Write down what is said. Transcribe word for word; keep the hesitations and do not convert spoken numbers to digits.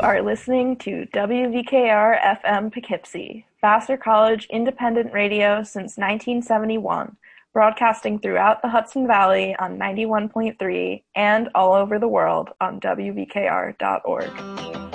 are listening to W V K R F M Poughkeepsie, Vassar College independent radio since nineteen seventy-one, broadcasting throughout the Hudson Valley on ninety-one point three and all over the world on W V K R dot org.